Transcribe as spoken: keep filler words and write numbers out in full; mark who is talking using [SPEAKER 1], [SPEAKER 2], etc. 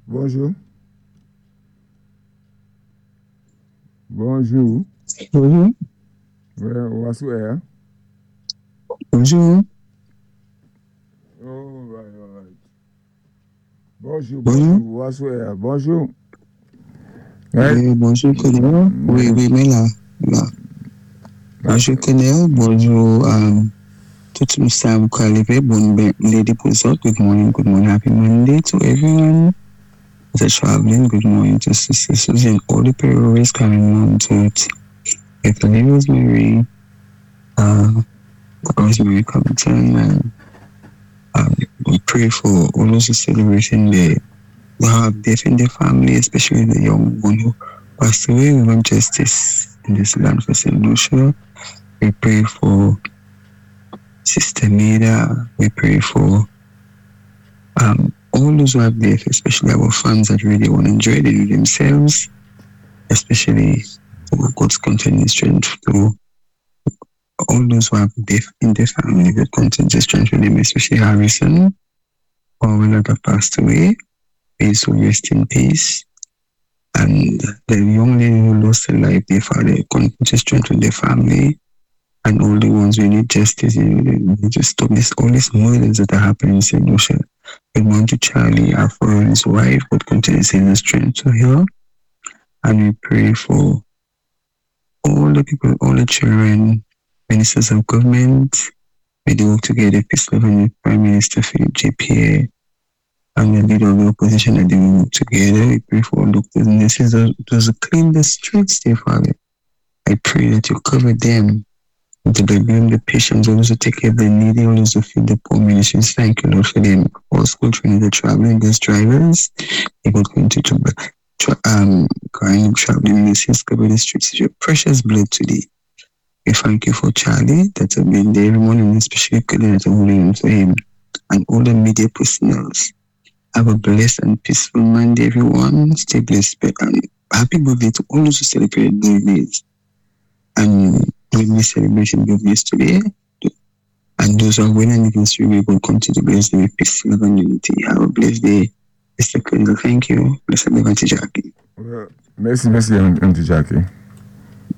[SPEAKER 1] Bonjour. Bonjour.
[SPEAKER 2] Bonjour.
[SPEAKER 1] Ouais, what's where?
[SPEAKER 2] Bonjour.
[SPEAKER 1] Oh, right, all right. Bonjour,
[SPEAKER 2] Bonjour.
[SPEAKER 1] bonjour, what's where? Bonjour. Right?
[SPEAKER 2] Oui, bonjour, Colonel. Oui, oui, mais là, là. Bonjour, Colonel. Bonjour, um, tout le staff qui est arrivé. Bonne lady Pulsar. Good morning, good morning. Happy Monday to everyone that's traveling. Good morning to Sister Susan. All the terrorists coming on to it. If the name is Mary, uh, Rosemary Compton, and um, we pray for all those who celebrating the who have death in their family, especially the young one who passed away. We want justice in this land for Saint Lucia. We pray for Sister Nida. We pray for um, all those who have death, especially our fans that really want to enjoy it themselves, especially God's continued strength to all those who have death in their family. God continues strength for them, especially Harrison, or will not have passed away. Please so rest in peace. And the young lady who lost her life, their father continue to strengthen their family, and all the ones who need justice, you know, they need to stop this, all these murders that are happening in Saint Lucia. We want to Charlie, our and his wife, but continue to send the strength to her. And we pray for all the people, all the children, ministers of government. May they work together, peace loving Prime Minister Philip J P A, and the leader of the opposition, that they will work together. We pray for all doctors and nurses, those who clean the streets, dear Father. I pray that you cover them, that they bring the patients, all those who take care of the needy, all those who feed the poor ministries. Thank you, Lord, for them. All school training, the traveling, those drivers, they will continue to tra- um, crying, traveling ministries, cover the streets with your precious blood today. We thank you for Charlie that have been there every morning, especially calling at holding for him, and all the media personnel. Have a blessed and peaceful Monday, everyone. Stay blessed. And happy birthday to all those who celebrate birthdays. And doing this celebration birthdays today. And those who are winning anniversary, we will continue to bless them with peace, love, and unity. Have a blessed day. Mister Kendall, thank you. Blessed be Auntie Jackie.
[SPEAKER 1] Well, merci, merci, Auntie Jackie.